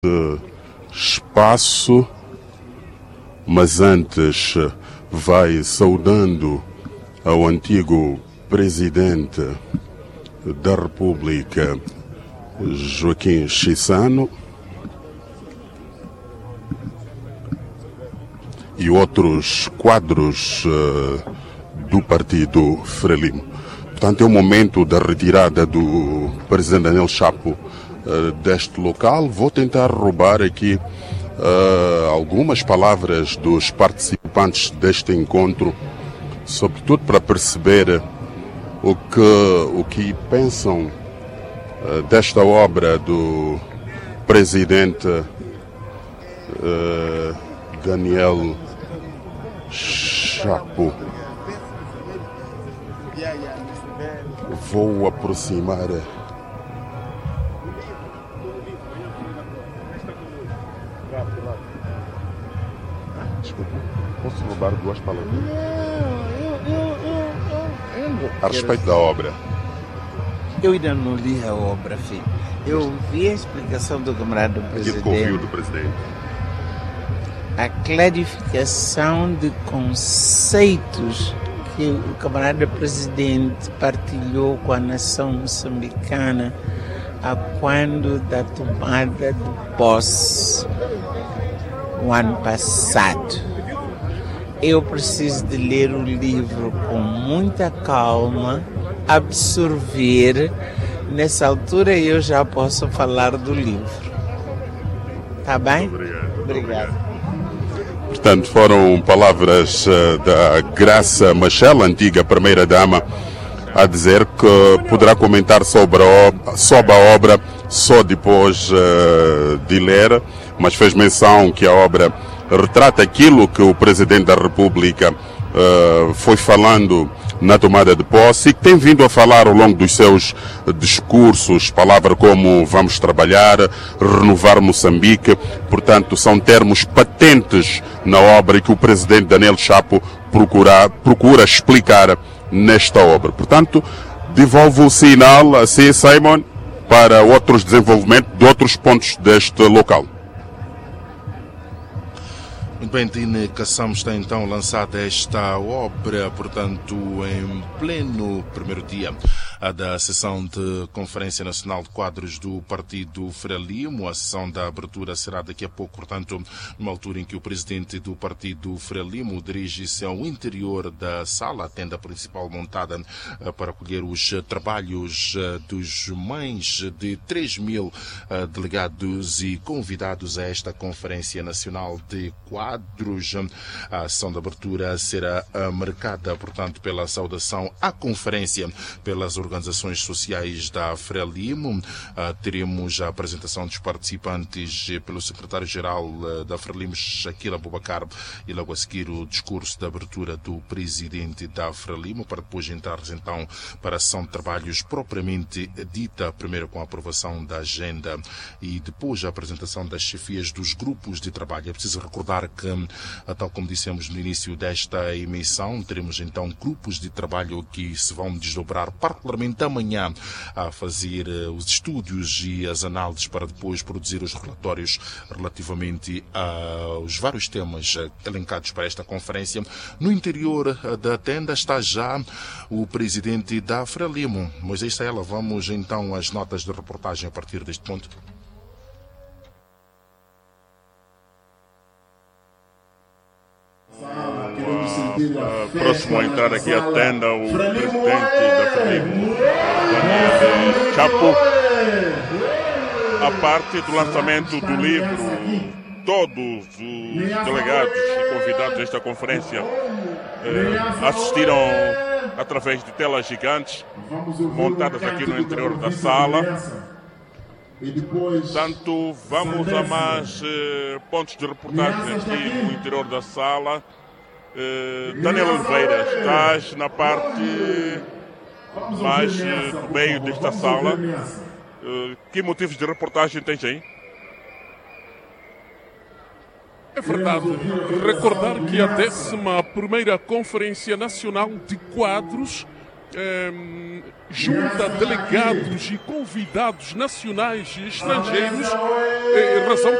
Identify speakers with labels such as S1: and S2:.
S1: espaço, mas antes vai saudando ao antigo presidente da República, Joaquim Chissano, e outros quadros do partido Frelimo. Portanto, é o momento da retirada do presidente Daniel Chapo deste local. Vou tentar roubar aqui algumas palavras dos participantes deste encontro, sobretudo para perceber o que pensam desta obra do presidente Daniel Chapo. Vou aproximar. Desculpa, posso roubar duas palavras? A respeito da obra.
S2: Eu ainda não li a obra, filho. Eu vi a explicação do camarada do presidente.
S1: Aquilo que ouviu do presidente.
S2: A clarificação de conceitos que o camarada presidente partilhou com a nação moçambicana a quando da tomada de posse o ano passado. Eu preciso de ler o livro com muita calma, absorver. Nessa altura eu já posso falar do livro. Tá bem? Obrigado.
S1: Portanto, foram palavras da Graça Machel, antiga primeira-dama, a dizer que poderá comentar sobre a obra só depois de ler, mas fez menção que a obra retrata aquilo que o Presidente da República foi falando na tomada de posse e que tem vindo a falar ao longo dos seus discursos, palavras como vamos trabalhar, renovar Moçambique. Portanto, são termos patentes na obra e que o Presidente Daniel Chapo procura explicar nesta obra. Portanto, devolvo o sinal a C. Simon para outros desenvolvimentos de outros pontos deste local.
S3: Muito bem, Tine Kassam está então lançada esta obra, portanto, em pleno primeiro dia da sessão de Conferência Nacional de Quadros do Partido Frelimo. A sessão da abertura será daqui a pouco, portanto, numa altura em que o presidente do Partido Frelimo dirige-se ao interior da sala, a tenda principal montada para acolher os trabalhos dos mais de 3.000 delegados e convidados a esta Conferência Nacional de Quadros. A sessão de abertura será marcada, portanto, pela saudação à conferência pelas organizações sociais da Frelimo. Teremos a apresentação dos participantes pelo secretário-geral da Frelimo, Shaquille Abubakar, e logo a seguir o discurso de abertura do presidente da Frelimo, para depois entrarmos então para a sessão de trabalhos propriamente dita, primeiro com a aprovação da agenda e depois a apresentação das chefias dos grupos de trabalho. É preciso recordar que, tal como dissemos no início desta emissão, teremos então grupos de trabalho que se vão desdobrar particularmente amanhã a fazer os estúdios e as análises para depois produzir os relatórios relativamente aos vários temas elencados para esta conferência. No interior da tenda está já o presidente da Frelimo, Moisés Saela. Vamos então às notas de reportagem a partir deste ponto.
S1: Próximo a entrar aqui à tenda, o presidente da Frelimo, Daniel Chapo. A parte do lançamento do livro, todos os delegados e convidados desta conferência assistiram através de telas gigantes montadas aqui no interior da sala. Portanto, vamos a mais pontos de reportagem aqui no interior da sala. Daniel Oliveira, estás na parte mais do meio desta sala. Que motivos de reportagem tens aí?
S4: É verdade. Recordar que a 11ª Conferência Nacional de Quadros junta delegados e convidados nacionais e estrangeiros, em razão